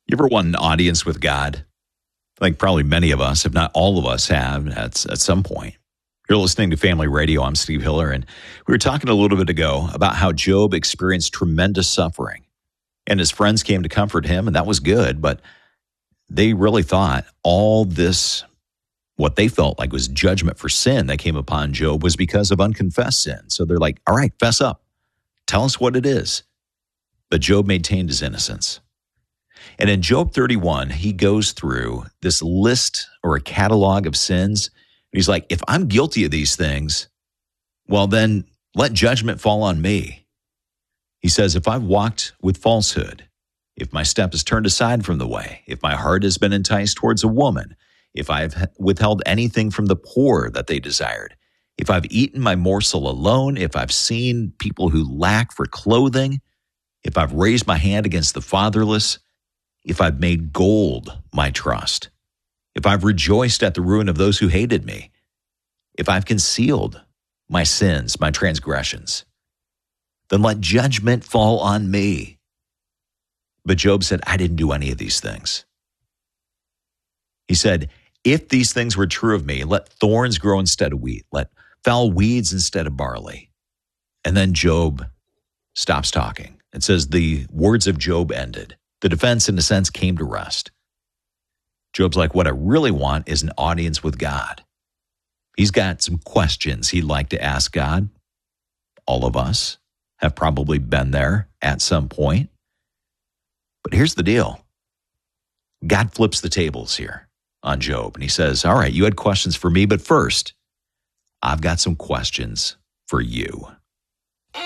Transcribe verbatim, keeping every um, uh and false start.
You ever want an audience with God? I think probably many of us, if not all of us, have at, at some point. You're listening to Family Radio. I'm Steve Hiller, and we were talking a little bit ago about how Job experienced tremendous suffering, and his friends came to comfort him, and that was good, but they really thought all this, what they felt like was judgment for sin that came upon Job, was because of unconfessed sin. So they're like, all right, fess up. Tell us what it is. But Job maintained his innocence. And in Job thirty-one, he goes through this list or a catalog of sins. He's like, if I'm guilty of these things, well, then let judgment fall on me. He says, if I've walked with falsehood, if my step is turned aside from the way, if my heart has been enticed towards a woman, if I've withheld anything from the poor that they desired, if I've eaten my morsel alone, if I've seen people who lack for clothing, if I've raised my hand against the fatherless, if I've made gold my trust, if I've rejoiced at the ruin of those who hated me, if I've concealed my sins, my transgressions, then let judgment fall on me. But Job said, I didn't do any of these things. He said, if these things were true of me, let thorns grow instead of wheat, let foul weeds instead of barley. And then Job stops talking. It says the words of Job ended. The defense, in a sense, came to rest. Job's like, what I really want is an audience with God. He's got some questions he'd like to ask God. All of us have probably been there at some point. But here's the deal. God flips the tables here on Job, and he says, all right, you had questions for me, but first, I've got some questions for you.